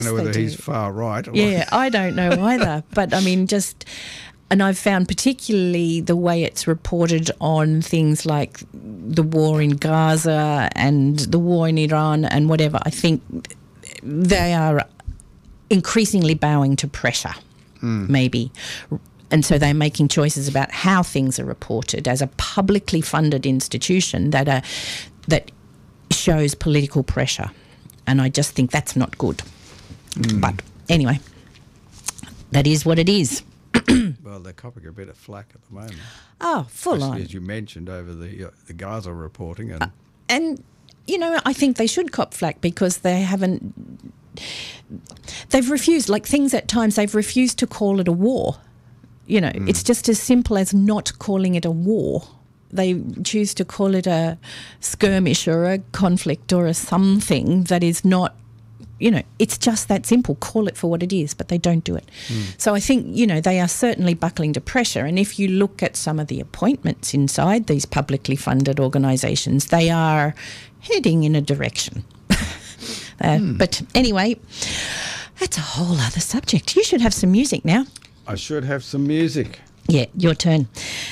know whether he's far right or Yeah, I don't know either. But, I mean, and I've found particularly the way it's reported on things like the war in Gaza and the war in Iran and whatever, I think they are increasingly bowing to pressure, maybe. And so they're making choices about how things are reported as a publicly funded institution that shows political pressure. And I just think that's not good. But anyway, that is what it is. Well, they're copping a bit of flack at the moment. Oh, full on. As you mentioned over the Gaza reporting. And, you know, I think they should cop flack because they've refused, like things at times, they've refused to call it a war. You know, it's just as simple as not calling it a war. They choose to call it a skirmish or a conflict or a something that is not, you know, it's just that simple. Call it for what it is, but they don't do it. So I think, you know, they are certainly buckling to pressure. And if you look at some of the appointments inside these publicly funded organisations, they are heading in a direction. But anyway, that's a whole other subject. You should have some music now. I should have some music. Yeah, your turn.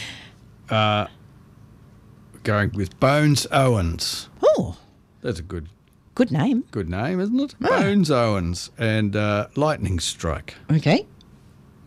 Going with Bones Owens. Oh. That's a good name. Good name, isn't it? Bones Owens and Lightning Strike. Okay.